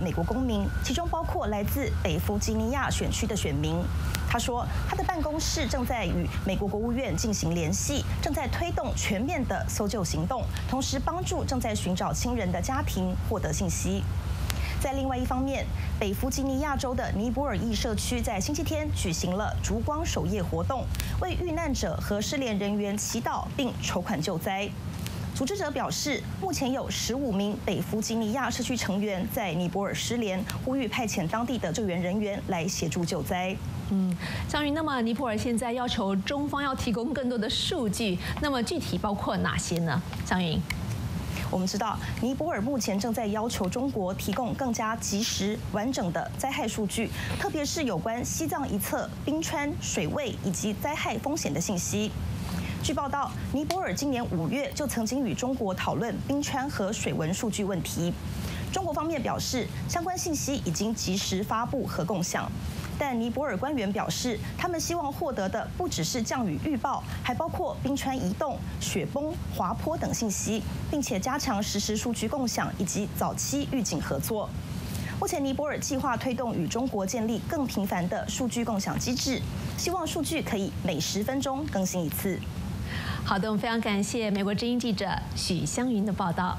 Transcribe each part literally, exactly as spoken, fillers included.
美国公民，其中包括来自北弗吉尼亚选区的选民。他说，他的办公室正在与美国国务院进行联系，正在推动全面的搜救行动，同时帮助正在寻找亲人的家庭获得信息。在另外一方面，北弗吉尼亚州的尼泊尔裔社区在星期天举行了烛光守夜活动，为遇难者和失联人员祈祷并筹款救灾。组织者表示，目前有十五名北弗吉尼亚社区成员在尼泊尔失联，呼吁派遣当地的救援人员来协助救灾。 嗯，张云，那么尼泊尔现在要求中方要提供更多的数据，那么具体包括哪些呢？张云。 我们知道，尼泊尔目前正在要求中国提供更加及时、完整的灾害数据，特别是有关西藏一侧冰川、水位以及灾害风险的信息。据报道，尼泊尔今年五月就曾经与中国讨论冰川和水文数据问题。中国方面表示，相关信息已经及时发布和共享。但尼泊尔官员表示，他们希望获得的不只是降雨预报，还包括冰川移动、雪崩、滑坡等信息，并且加强实时数据共享以及早期预警合作。目前，尼泊尔计划推动与中国建立更频繁的数据共享机制，希望数据可以每十分钟更新一次。 好的，我们非常感谢美国之音记者许湘云的报道。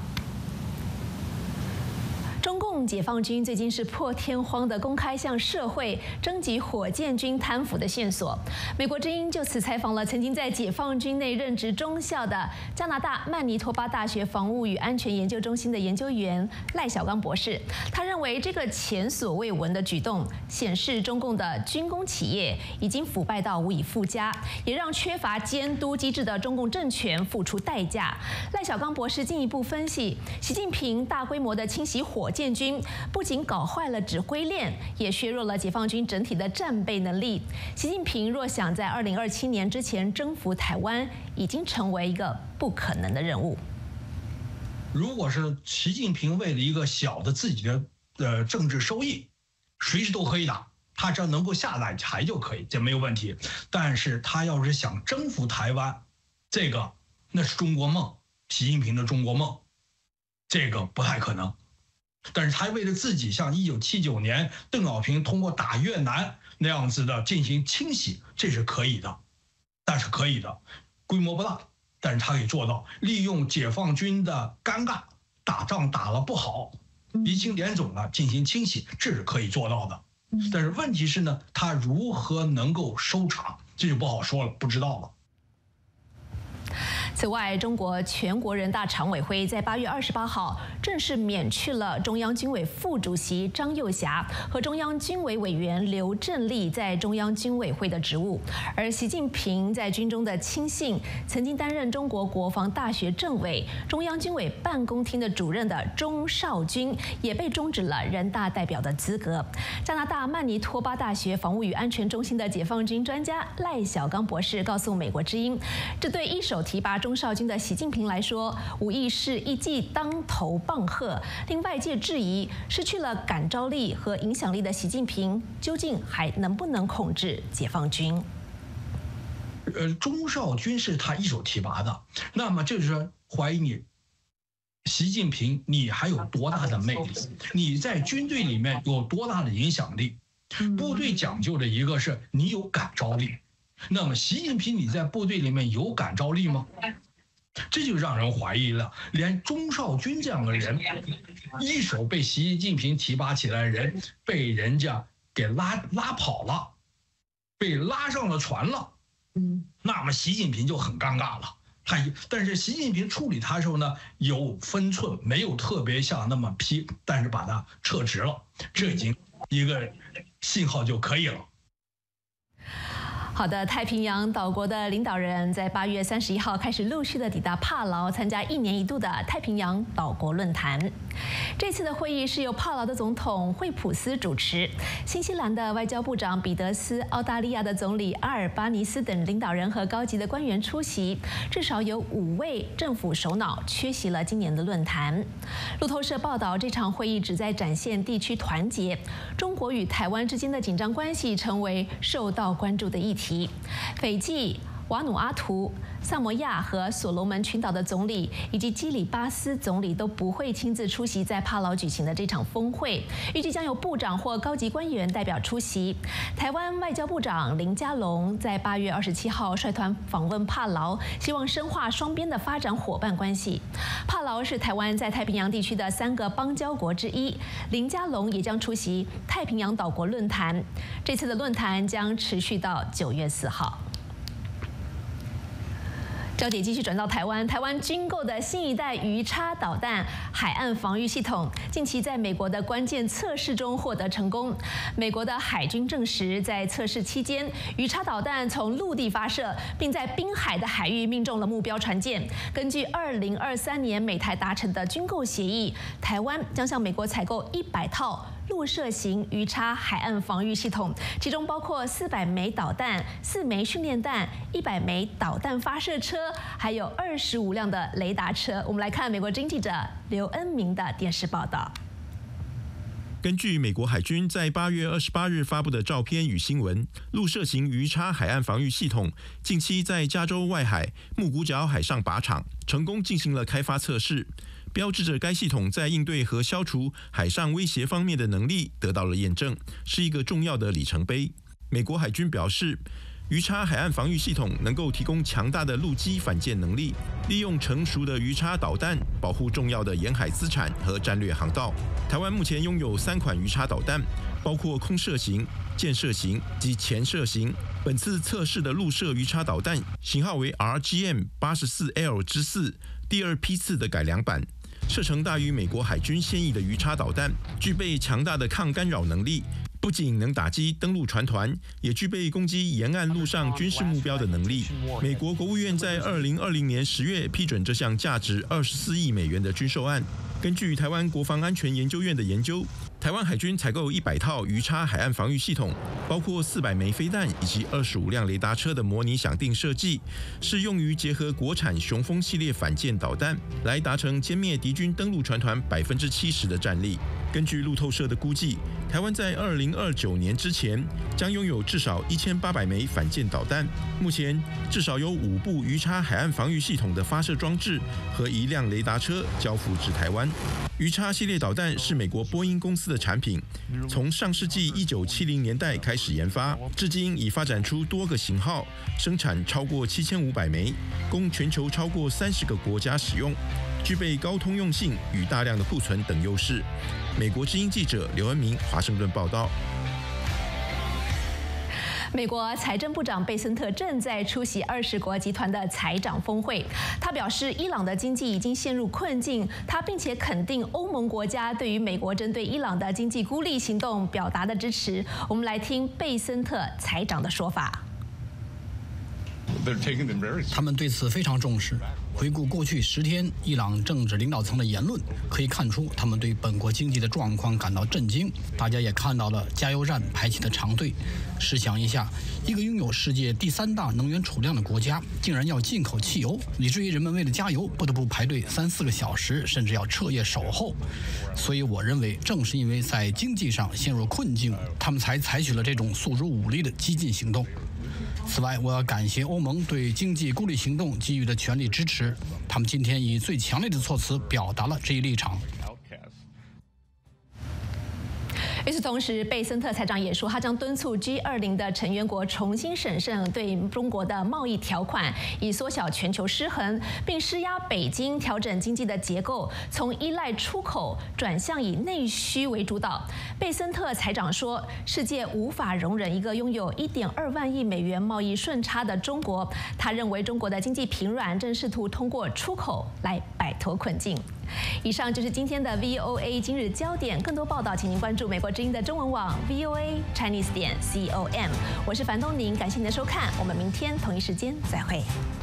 中共解放军最近是破天荒地公开向社会征集火箭军贪腐的线索。美国之音就此采访了曾经在解放军内任职中校的加拿大曼尼托巴大学防务与安全研究中心的研究员赖小刚博士。他认为这个前所未闻的举动显示中共的军工企业已经腐败到无以复加，也让缺乏监督机制的中共政权付出代价。赖小刚博士进一步分析，习近平大规模的清洗火箭军不仅搞坏了指挥链，也削弱了解放军整体的战备能力。习近平若想在二零二七年之前征服台湾，已经成为一个不可能的任务。 如果是习近平为了一个小的自己的呃政治收益，随时都可以打，他只要能够下来台就可以，这没有问题。但是他要是想征服台湾，这个那是中国梦，习近平的中国梦，这个不太可能。但是他为了自己像一九七九年邓小平通过打越南那样子的进行清洗，这是可以的，但是可以的，规模不大，但是他可以做到。利用解放军的尴尬，打仗打了不好，鼻青脸肿了进行清洗，这是可以做到的。但是问题是呢，他如何能够收场，这就不好说了，不知道了。 此外，中国全国人大常委会在八月二十八号正式免去了中央军委副主席张又侠和中央军委委员刘振立在中央军委会的职务，而习近平在军中的亲信，曾经担任中国国防大学政委、中央军委办公厅的主任的钟绍军也被终止了人大代表的资格。加拿大曼尼托巴大学防务与安全中心的解放军专家赖小刚博士告诉美国之音，这对一手提拔钟绍军的习近平来说，无疑是一记当头棒喝，令外界质疑失去了感召力和影响力的习近平究竟还能不能控制解放军？ 呃，钟绍军是他一手提拔的，那么就是说怀疑你习近平你还有多大的魅力，你在军队里面有多大的影响力。部队讲究的一个是你有感召力，那么习近平你在部队里面有感召力吗？这就让人怀疑了。连钟绍军这样的人，一手被习近平提拔起来的人，被人家给拉拉跑了，被拉上了船了。嗯，那么习近平就很尴尬了。他但是习近平处理他的时候呢，有分寸，没有特别像那么批，但是把他撤职了，这已经一个信号就可以了。 好的，太平洋岛国的领导人在八月三十一号开始陆续的抵达帕劳，参加一年一度的太平洋岛国论坛。这次的会议是由帕劳的总统惠普斯主持，新西兰的外交部长彼得斯、澳大利亚的总理阿尔巴尼斯等领导人和高级的官员出席，至少有五位政府首脑缺席了今年的论坛。路透社报道，这场会议旨在展现地区团结，中国与台湾之间的紧张关系成为受到关注的议题。斐济、 瓦努阿图、萨摩亚和所罗门群岛的总理以及基里巴斯总理都不会亲自出席在帕劳举行的这场峰会，预计将由部长或高级官员代表出席。台湾外交部长林佳龙在八月二十七号率团访问帕劳，希望深化双边的发展伙伴关系。帕劳是台湾在太平洋地区的三个邦交国之一，林佳龙也将出席太平洋岛国论坛。这次的论坛将持续到九月四号。焦点继续转到台湾，台湾军购的新一代鱼叉导弹海岸防御系统，近期在美国的关键测试中获得成功。美国的海军证实，在测试期间，鱼叉导弹从陆地发射，并在滨海的海域命中了目标船舰。根据二零二三年美台达成的军购协议，台湾将向美国采购一百套陆射型鱼叉海岸防御系统，其中包括四百枚导弹、四枚训练弹、一百枚导弹发射车，还有二十五辆的雷达车。我们来看美国之音记者刘恩明的电视报道。 根据美国海军在八月二十八日发布的照片与新闻，陆射型鱼叉海岸防御系统近期在加州外海木谷角海上靶场成功进行了开发测试，标志着该系统在应对和消除海上威胁方面的能力得到了验证，是一个重要的里程碑。美国海军表示，鱼叉海岸防御系统能够提供强大的陆基反舰能力，利用成熟的鱼叉导弹保护重要的沿海资产和战略航道。台湾目前拥有三款鱼叉导弹，包括空射型、箭射型及潜射型。本次测试的陆射鱼叉导弹型号为 R G M 八十四 L 之四，第二批次的改良版。射程大于美国海军现役的鱼叉导弹，具备强大的抗干扰能力，不仅能打击登陆船团，也具备攻击沿岸陆上军事目标的能力。美国国务院在二零二零年十月批准这项价值二十四亿美元的军售案。根据台湾国防安全研究院的研究，台湾海军采购一百套鱼叉海岸防御系统，包括四百枚飞弹以及二十五辆雷达车的模拟想定设计，是用于结合国产雄风系列反舰导弹，来达成歼灭敌军登陆船团百分之七十的战力。根据路透社的估计，台湾在二零二九年之前将拥有至少一千八百枚反舰导弹。目前至少有五部鱼叉海岸防御系统的发射装置和一辆雷达车交付至台湾。鱼叉系列导弹是美国波音公司的产品，从上世纪一九七零年代开始研发，至今已发展出多个型号，生产超过七千五百枚，供全球超过三十个国家使用，具备高通用性与大量的库存等优势。美国之音记者刘恩明华盛顿报道。 美国财政部长贝森特正在出席二十国集团的财长峰会。他表示，伊朗的经济已经陷入困境。他并且肯定欧盟国家对于美国针对伊朗的经济孤立行动表达的支持。我们来听贝森特财长的说法。 他们对此非常重视。回顾过去十天伊朗政治领导层的言论，可以看出他们对本国经济的状况感到震惊。大家也看到了加油站排起的长队。试想一下，一个拥有世界第三大能源储量的国家，竟然要进口汽油，以至于人们为了加油不得不排队三四个小时，甚至要彻夜守候。所以我认为，正是因为在经济上陷入困境，他们才采取了这种诉诸武力的激进行动。此外，我要感谢欧盟对经济孤立行动给予的全力支持。他们今天以最强烈的措辞表达了这一立场。 与此同时，贝森特财长也说，他将敦促 G 二十 的成员国重新审慎对中国的贸易条款，以缩小全球失衡，并施压北京调整经济的结构，从依赖出口转向以内需为主导。贝森特财长说，世界无法容忍一个拥有 一点二万亿美元贸易顺差的中国。他认为中国的经济疲软正试图通过出口来摆脱困境。以上就是今天的 V O A 今日焦点，更多报道请您关注美国之音的中文网 V O A Chinese 点 com。我是樊东宁，感谢您的收看，我们明天同一时间再会。